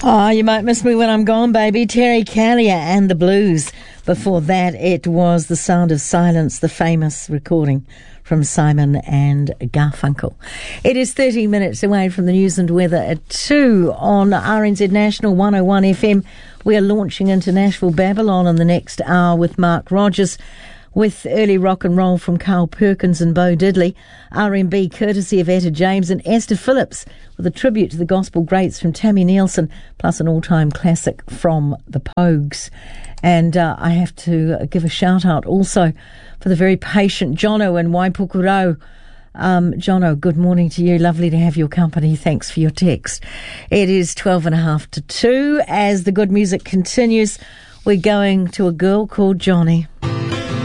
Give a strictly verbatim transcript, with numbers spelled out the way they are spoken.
Oh, you might miss me when I'm gone, baby. Terry Callier and the Blues. Before that, it was The Sound of Silence, the famous recording from Simon and Garfunkel. It is thirty minutes away from the news and weather at two on R N Z National one oh one F M. We are launching into Nashville, Babylon in the next hour with Mark Rogers, with early rock and roll from Carl Perkins and Bo Diddley, R and B courtesy of Etta James, and Esther Phillips with a tribute to the gospel greats from Tammy Nielsen, plus an all-time classic from the Pogues. And uh, I have to give a shout-out also for the very patient Jono in Waipukuro. Um, Jono, good morning to you. Lovely to have your company. Thanks for your text. It is twelve and a half to two. As the good music continues, we're going to a girl called Johnny.